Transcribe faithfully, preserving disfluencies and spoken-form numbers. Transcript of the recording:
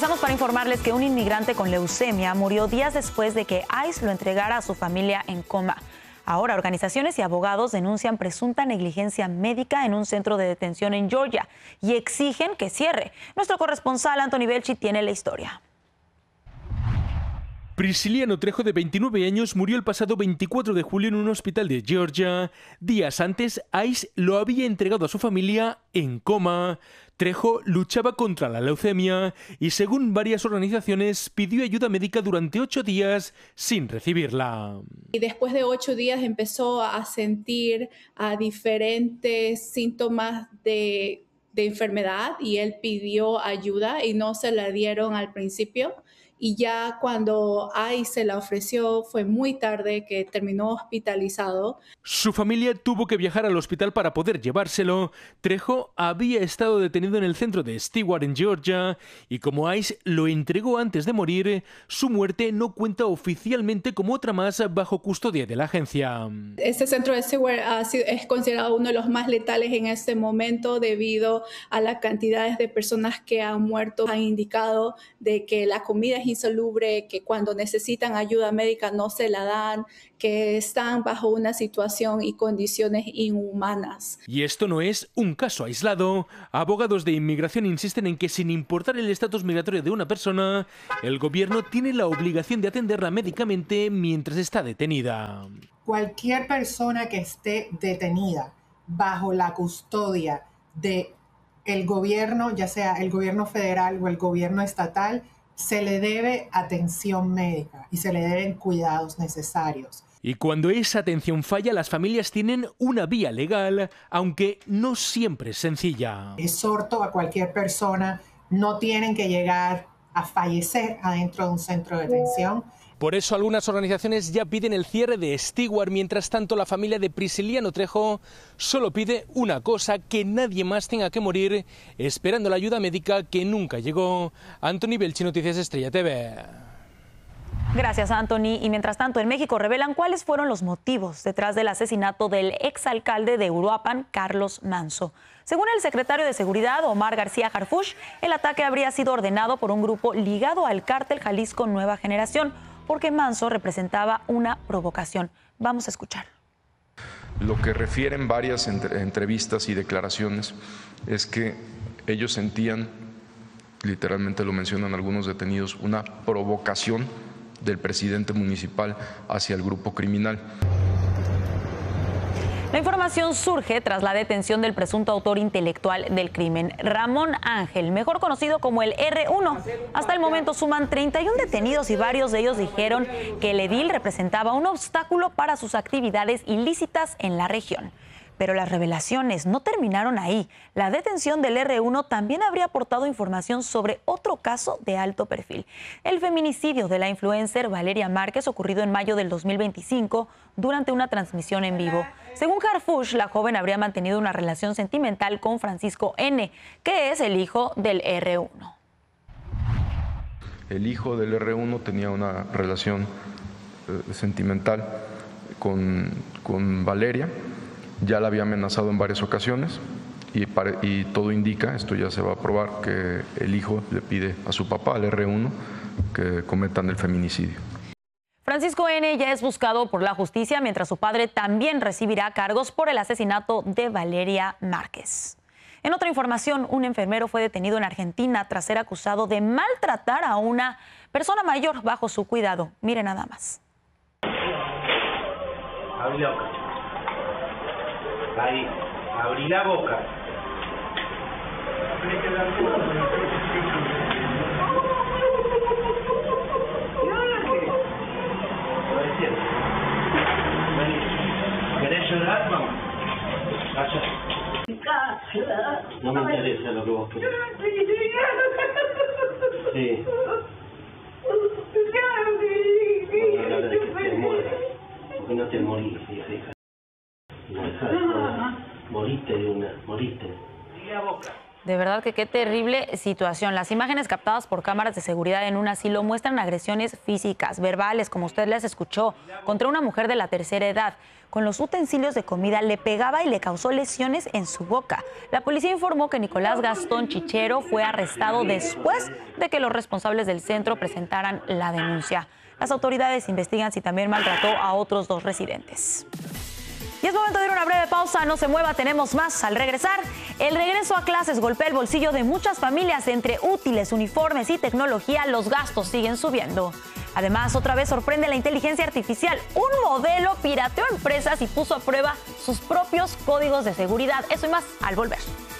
Regresamos para informarles que un inmigrante con leucemia murió días después de que ICE lo entregara a su familia en coma. Ahora, organizaciones y abogados denuncian presunta negligencia médica en un centro de detención en Georgia y exigen que cierre. Nuestro corresponsal Anthony Belchi tiene la historia. Prisciliano Trejo, de veintinueve años, murió el pasado veinticuatro de julio en un hospital de Georgia. Días antes, ICE lo había entregado a su familia en coma. Trejo luchaba contra la leucemia y, según varias organizaciones, pidió ayuda médica durante ocho días sin recibirla. Y después de ocho días empezó a sentir a diferentes síntomas de, de enfermedad y él pidió ayuda y no se la dieron al principio. Y ya cuando ICE se la ofreció fue muy tarde, que terminó hospitalizado. Su familia tuvo que viajar al hospital para poder llevárselo. Trejo había estado detenido en el centro de Stewart en Georgia y como ICE lo entregó antes de morir, su muerte no cuenta oficialmente como otra más bajo custodia de la agencia. Este centro de Stewart ha sido, es considerado uno de los más letales en este momento debido a las cantidades de personas que han muerto. Han indicado de que la comida es insalubre, que cuando necesitan ayuda médica no se la dan, que están bajo una situación y condiciones inhumanas. Y esto no es un caso aislado. Abogados de inmigración insisten en que, sin importar el estatus migratorio de una persona, el gobierno tiene la obligación de atenderla médicamente mientras está detenida. Cualquier persona que esté detenida bajo la custodia de el gobierno, ya sea el gobierno federal o el gobierno estatal, se le debe atención médica y se le deben cuidados necesarios. Y cuando esa atención falla, las familias tienen una vía legal, aunque no siempre es sencilla. Exhorto a cualquier persona, no tienen que llegar a fallecer adentro de un centro de detención. Por eso algunas organizaciones ya piden el cierre de Stewart. Mientras tanto, la familia de Prisciliano Trejo solo pide una cosa: que nadie más tenga que morir esperando la ayuda médica que nunca llegó. Anthony Belchi, Noticias Estrella T V. Gracias, Anthony. Y mientras tanto, en México revelan cuáles fueron los motivos detrás del asesinato del exalcalde de Uruapan, Carlos Manzo. Según el secretario de Seguridad, Omar García Harfuch, el ataque habría sido ordenado por un grupo ligado al cártel Jalisco Nueva Generación, porque Manzo representaba una provocación. Vamos a escuchar. Lo que refieren varias entre, entrevistas y declaraciones es que ellos sentían, literalmente lo mencionan algunos detenidos, una provocación del presidente municipal hacia el grupo criminal. La información surge tras la detención del presunto autor intelectual del crimen, Ramón Ángel, mejor conocido como el erre uno. Hasta el momento suman treinta y uno detenidos y varios de ellos dijeron que el edil representaba un obstáculo para sus actividades ilícitas en la región. Pero las revelaciones no terminaron ahí. La detención del erre uno también habría aportado información sobre otro caso de alto perfil: el feminicidio de la influencer Valeria Márquez, ocurrido en mayo del dos mil veinticinco durante una transmisión en vivo. Según Harfuch, la joven habría mantenido una relación sentimental con Francisco N., que es el hijo del erre uno. El hijo del erre uno tenía una relación eh, sentimental con, con Valeria. Ya la había amenazado en varias ocasiones y, pare, y todo indica, esto ya se va a probar, que el hijo le pide a su papá, al erre uno, que cometan el feminicidio. Francisco N. ya es buscado por la justicia, mientras su padre también recibirá cargos por el asesinato de Valeria Márquez. En otra información, un enfermero fue detenido en Argentina tras ser acusado de maltratar a una persona mayor bajo su cuidado. Miren nada más. Ahí, abrí la boca. ¿Querés llorar? Vamos. Vaya. No me interesa lo que vos querés. Sí. No, no, no, te mueres. ¿Por qué no te morís, hija? Moriste de una, moriste. De verdad que qué terrible situación. Las imágenes captadas por cámaras de seguridad en un asilo muestran agresiones físicas, verbales, como usted les escuchó, contra una mujer de la tercera edad. con los utensilios de comida, le pegaba y le causó lesiones en su boca. La policía informó que Nicolás Gastón Chichero fue arrestado después de que los responsables del centro presentaran la denuncia. Las autoridades investigan si también maltrató a otros dos residentes. Y es momento de ir a una breve pausa, no se mueva, tenemos más al regresar. El regreso a clases golpea el bolsillo de muchas familias. Entre útiles, uniformes y tecnología, los gastos siguen subiendo. Además, otra vez sorprende la inteligencia artificial. Un modelo pirateó empresas y puso a prueba sus propios códigos de seguridad. Eso y más al volver.